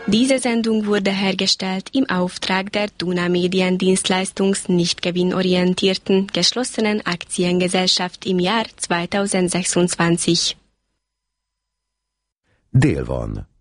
Diese Sendung wurde hergestellt im Auftrag der Duna Mediendienstleistungs nicht gewinnorientierten geschlossenen Aktiengesellschaft im Jahr 2026. Dél van.